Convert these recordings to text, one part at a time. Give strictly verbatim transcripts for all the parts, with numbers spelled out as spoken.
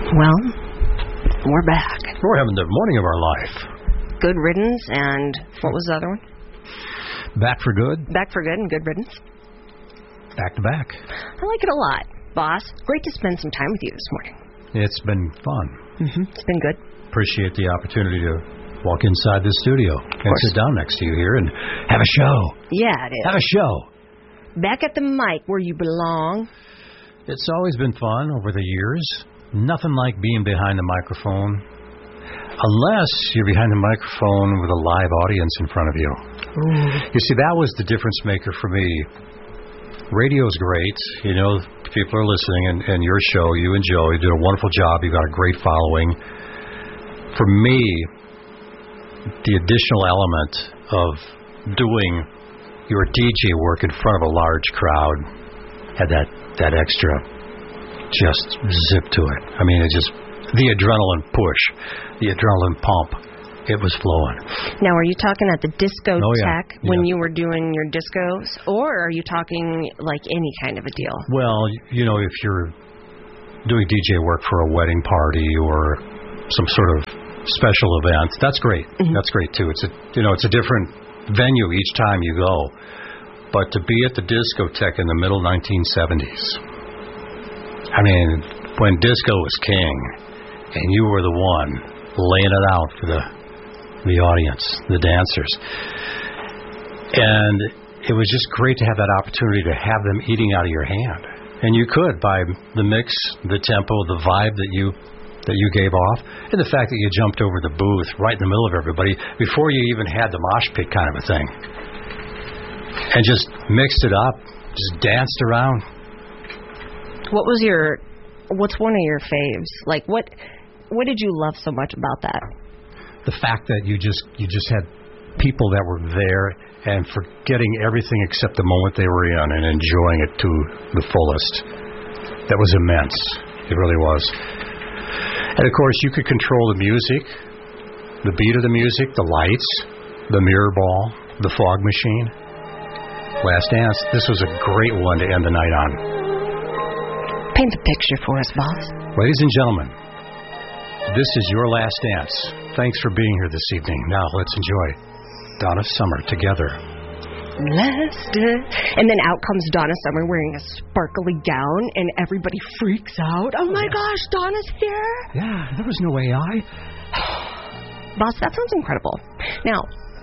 Well, we're back. We're having the morning of our life. Good riddance and what was the other one? Back for good. Back for good and good riddance. Back to back. I like it a lot, boss. Great to spend some time with you this morning. It's been fun. Mm-hmm. It's been good. Appreciate the opportunity to walk inside the studio and sit down next to you here and have a show. Yeah, it is. Have a show. Back at the mic where you belong. It's always been fun over the years. Nothing like being behind the microphone. Unless you're behind the microphone with a live audience in front of you. Ooh. You see, that was the difference maker for me. Radio's great. You know, people are listening, and, and your show, you and Joe, you do a wonderful job. You've got a great following. For me, the additional element of doing your D J work in front of a large crowd had that, that extra just zip to it. I mean, it just, the adrenaline push, the adrenaline pump, it was flowing. Now, are you talking at the discotheque oh, yeah. when yeah. you were doing your discos, or are you talking like any kind of a deal? Well, you know, if you're doing D J work for a wedding party or some sort of special event, that's great. Mm-hmm. That's great too. It's a, you know, it's a different venue each time you go. But to be at the discotheque in the middle nineteen seventies, I mean, when disco was king, and you were the one laying it out for the the audience, the dancers. And it was just great to have that opportunity to have them eating out of your hand. And you could by the mix, the tempo, the vibe that you that you gave off, and the fact that you jumped over the booth right in the middle of everybody before you even had the mosh pit kind of a thing. And just mixed it up, just danced around. What was your, what's one of your faves? Like, what what did you love so much about that? The fact that you just you just had people that were there and forgetting everything except the moment they were in and enjoying it to the fullest. That was immense. It really was. And of course, you could control the music, the beat of the music, the lights, the mirror ball, the fog machine. Last Dance, this was a great one to end the night on. Paint a picture for us, boss. Ladies and gentlemen, this is your Last Dance. Thanks for being here this evening. Now let's enjoy Donna Summer together. Last Dance. And then out comes Donna Summer wearing a sparkly gown, and everybody freaks out. Oh, my gosh, Donna's here? Yeah, there was no A I. Boss, that sounds incredible. Now,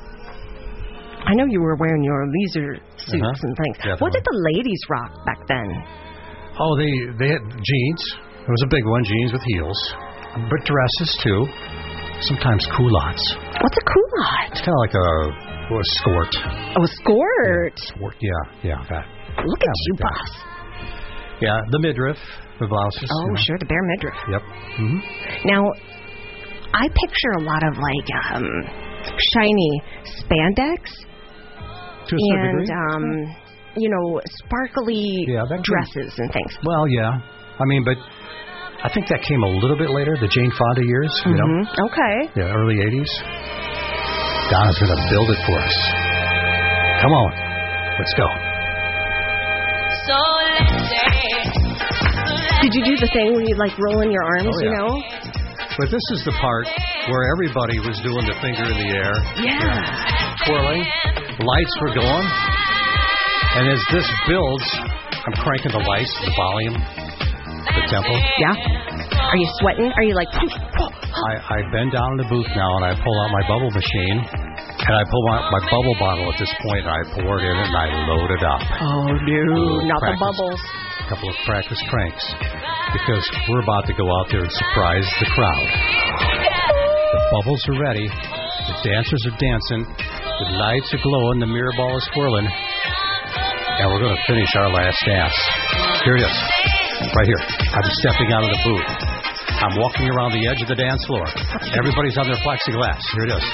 I know you were wearing your leisure suits uh-huh. and things. Definitely. What did the ladies rock back then? Oh, they they had jeans. It was a big one, jeans with heels. But dresses, too. Sometimes culottes. What's a culotte? It's kind of like a, a skirt. Oh, a skirt. Yeah, skirt. yeah, yeah, that. Look yeah, at you, like boss. Yeah, the midriff, the blouses. Oh, you know. Sure, the bare midriff. Yep. Mm-hmm. Now, I picture a lot of, like, um, shiny spandex. To a certain and, degree. um, you know, sparkly yeah, dresses and things. Well, yeah. I mean, but I think that came a little bit later, the Jane Fonda years, you mm-hmm. know? Okay. Yeah, early eighties. Donna's going to build it for us. Come on. Let's go. So let's dance. Did you do the thing where you, like, roll in your arms, oh, yeah. you know? But this is the part where everybody was doing the finger in the air. Yeah. You know, twirling. Lights were going. And as this builds, I'm cranking the lights, the volume, the tempo. Yeah. Are you sweating? Are you like... I, I bend down in the booth now, and I pull out my bubble machine, and I pull out my bubble bottle at this point, and I pour it in, and I load it up. Oh, no. Not practice, the bubbles. A couple of practice cranks, because we're about to go out there and surprise the crowd. The bubbles are ready. The dancers are dancing. The lights are glowing. The mirror ball is swirling. And we're going to finish our last dance. Here it is. Right here. I'm stepping out of the booth. I'm walking around the edge of the dance floor. Everybody's on their plexiglass. Here it is.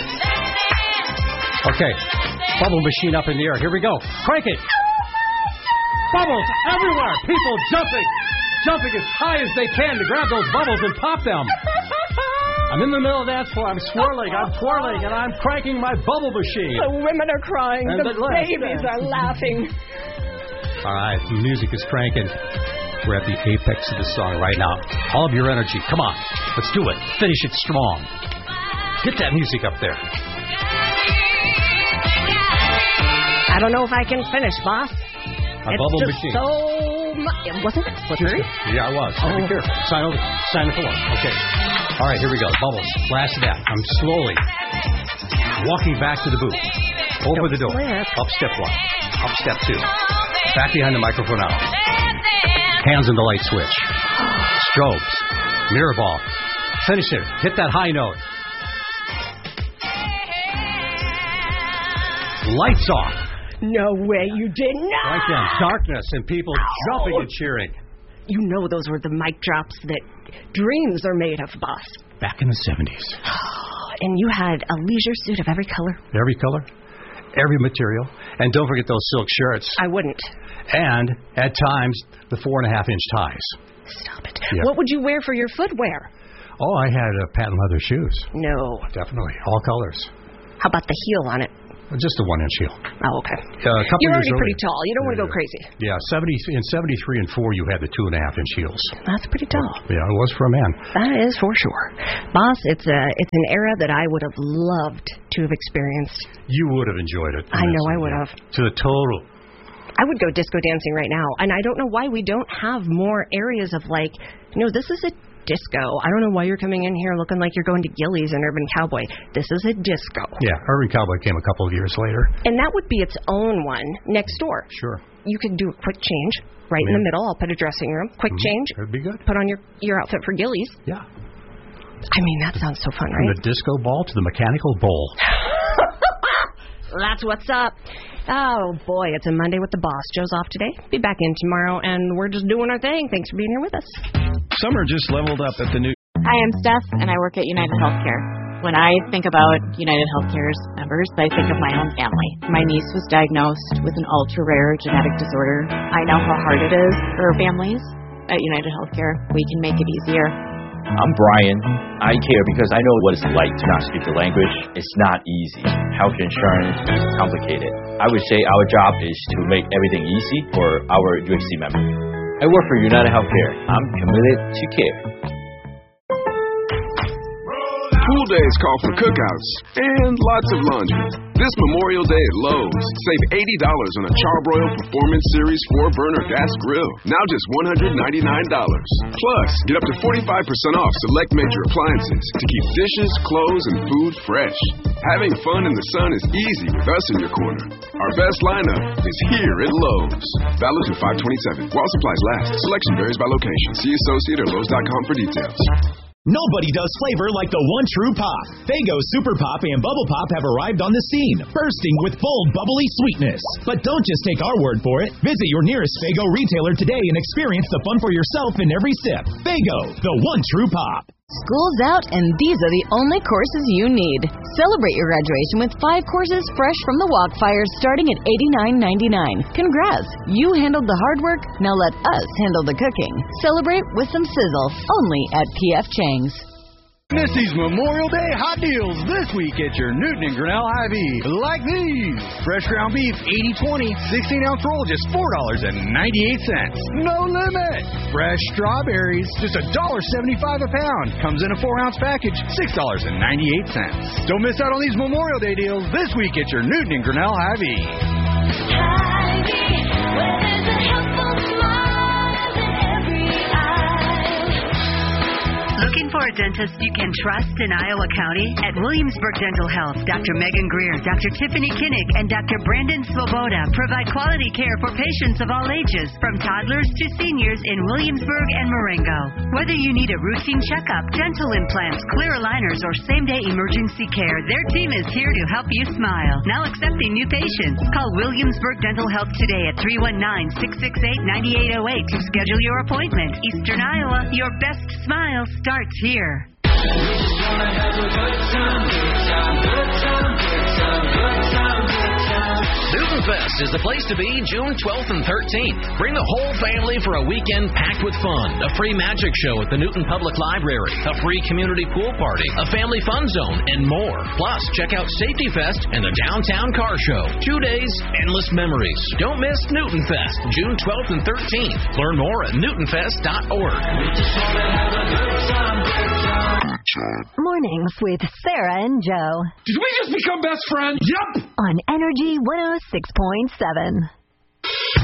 Okay. Bubble machine up in the air. Here we go. Crank it. Bubbles everywhere. People jumping. Jumping as high as they can to grab those bubbles and pop them. I'm in the middle of the dance floor. I'm swirling. I'm twirling. And I'm cranking my bubble machine. The women are crying. And the, the babies are laughing. All right. The music is cranking. We're at the apex of the song right now. All of your energy. Come on. Let's do it. Finish it strong. Get that music up there. I don't know if I can finish, boss. A it's bubble just machine. so much. Wasn't it slippery? Yeah, I was. Oh. Be careful. Sign over. Sign the floor. Okay. All right, here we go. Bubbles. Blast it out. I'm slowly walking back to the booth. Over Don't the door. slip. Up step one. Up step two. Back behind the microphone now. Hands on the light switch. Strobes. Mirror ball. Finish it. Hit that high note. Lights off. No way you did not. Right then. Darkness and people Ow. jumping and cheering. You know those were the mic drops that dreams are made of, boss. Back in the seventies. And you had a leisure suit of every color. Every color. Every material. And don't forget those silk shirts. I wouldn't. And, at times, the four and a half inch ties. Stop it. Yep. What would you wear for your footwear? Oh, I had uh, patent leather shoes. No. Definitely. All colors. How about the heel on it? Just a one inch heel. Oh, okay. Uh, a couple You're years already pretty earlier. tall. You don't want to go Yeah. crazy. Yeah, seventy in seventy-three and four, you had the two and a half inch heels. That's pretty tall. Yeah, it was for a man. That is for sure. Boss, it's a it's an era that I would have loved to have experienced. You would have enjoyed it. I know I Yes, would yeah. have. To the total. I would go disco dancing right now, and I don't know why we don't have more areas of like, you know, this is a disco. I don't know why you're coming in here looking like you're going to Gillies and Urban Cowboy. This is a disco. Yeah, Urban Cowboy came a couple of years later. And that would be its own one next door. Sure. You could do a quick change right in Yeah. the middle. I'll put a dressing room. Quick Mm-hmm. change. That'd be good. Put on your, your outfit for Gillies. Yeah. I mean, that sounds so fun, From right? the disco ball to the mechanical bowl. That's what's up. Oh, boy, it's a Monday with the boss. Joe's off today. Be back in tomorrow, and we're just doing our thing. Thanks for being here with us. Summer just leveled up at the new... Hi, I'm Steph, and I work at United Healthcare. When I think about United Healthcare's members, I think of my own family. My niece was diagnosed with an ultra-rare genetic disorder. I know how hard it is for families. At United Healthcare, we can make it easier. I'm Brian. I care because I know what it's like to not speak the language. It's not easy. Health insurance is complicated. I would say our job is to make everything easy for our U H C members. I work for United Healthcare. I'm committed to care. Pool days call for cookouts and lots of laundry. This Memorial Day at Lowe's, save eighty dollars on a Charbroil Performance Series four burner gas grill. Now just one hundred ninety-nine dollars. Plus, get up to forty-five percent off select major appliances to keep dishes, clothes, and food fresh. Having fun in the sun is easy with us in your corner. Our best lineup is here at Lowe's. Valid through five twenty-seven. While supplies last. Selection varies by location. See associate or Lowe's dot com for details. Nobody does flavor like the one true pop. Faygo Super Pop and Bubble Pop have arrived on the scene, bursting with bold, bubbly sweetness. But don't just take our word for it. Visit your nearest Faygo retailer today and experience the fun for yourself in every sip. Faygo, the one true pop. School's out, and these are the only courses you need. Celebrate your graduation with five courses fresh from the Walkfire starting at eighty-nine ninety-nine. Congrats! You handled the hard work, now let us handle the cooking. Celebrate with some sizzle, only at P F Chang's. Missy's Memorial Day hot deals this week at your Newton and Grinnell Hy-Vee. Like these. Fresh ground beef, eighty twenty, sixteen ounce roll, just four dollars and ninety-eight cents. No limit. Fresh strawberries, just one dollar seventy-five a pound. Comes in a four ounce package, six dollars and ninety-eight cents. Don't miss out on these Memorial Day deals this week at your Newton and Grinnell Hy-Vee. Hy-Vee, where there's a helpful smile in every eye. Looking for a dentist you can trust in Iowa County? At Williamsburg Dental Health, Doctor Megan Greer, Doctor Tiffany Kinnick, and Doctor Brandon Swoboda provide quality care for patients of all ages, from toddlers to seniors in Williamsburg and Marengo. Whether you need a routine checkup, dental implants, clear aligners, or same-day emergency care, their team is here to help you smile. Now accepting new patients. Call Williamsburg Dental Health today at three one nine, six six eight, nine eight zero eight to schedule your appointment. Eastern Iowa, your best smile starts here. Newton Fest is the place to be June twelfth and thirteenth. Bring the whole family for a weekend packed with fun. A free magic show at the Newton Public Library, a free community pool party, a family fun zone, and more. Plus, check out Safety Fest and the Downtown Car Show. Two days, endless memories. Don't miss Newton Fest, June twelfth and thirteenth. Learn more at newton fest dot org. Mornings with Sarah and Joe. Did we just become best friends? Yep! On Energy one oh six point seven.